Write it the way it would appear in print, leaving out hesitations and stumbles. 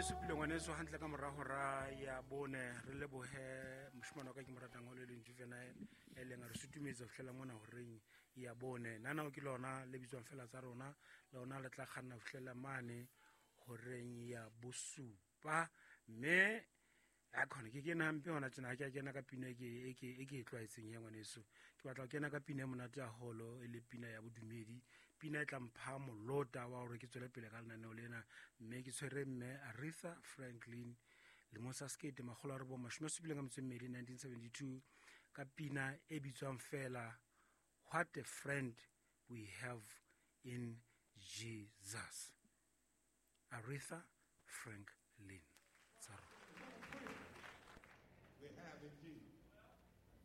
supile ngwaneso hantle ka morago ra ya bone re lebohe moshimane wa ka ke mo ratang go le leng juvenile e leng a re sutumetsa fitlhela mona goreng ya bone nana o ke lona le bitswang fela tsa rona lona le tla kganna fitlhela mane goreng ya bosupa mme a khona ke kena hampe hona tsena ke kena ka pina e ke tlwaetseng ya ngwaneso ke batla go kena ka pina e monate ya holo e le pina ya bodumedi pina e tla mpha molota wa gore ke tswele pele ka lenaneo lena mme ke tshwere mme Aretha Franklin le Mosa Skate magolo a re bo 1972 ka pina e bitswang fela What a Friend We Have in Jesus. Aretha Franklin.